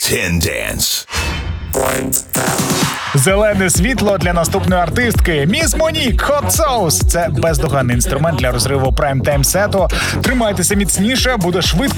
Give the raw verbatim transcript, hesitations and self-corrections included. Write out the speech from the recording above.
Ten Dance. Зелене світло для наступної артистки. Міс Монік, Hot Sauce. Це бездоганний інструмент для розриву прайм-тайм сету. Тримайтеся міцніше, буде швидко.